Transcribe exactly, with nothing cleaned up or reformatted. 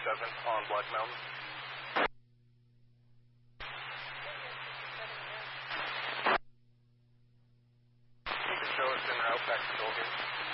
seven on Black Mountain. You can show us en route back to Dolgate.